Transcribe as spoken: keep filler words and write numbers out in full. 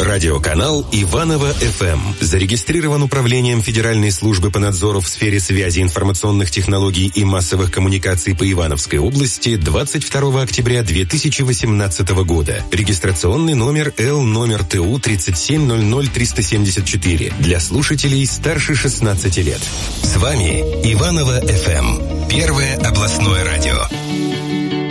Радиоканал Иваново-эф эм зарегистрирован Управлением Федеральной службы по надзору в сфере связи, информационных технологий и массовых коммуникаций по Ивановской области двадцать второго октября две тысячи восемнадцатого года. Регистрационный номер Л номер Т У тридцать семь ноль ноль триста семьдесят четыре для слушателей старше шестнадцати лет. С вами Иваново-эф эм, первое областное радио.